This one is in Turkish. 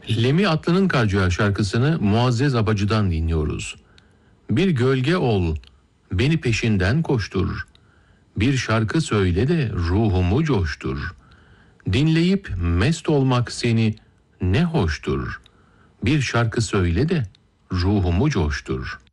Lemi Atlı'nın Karciğer şarkısını Muazzez Abacı'dan dinliyoruz. Bir gölge ol, beni peşinden koştur. Bir şarkı söyle de ruhumu coştur. Dinleyip mest olmak seni ne hoştur. Bir şarkı söyle de ruhumu coştur.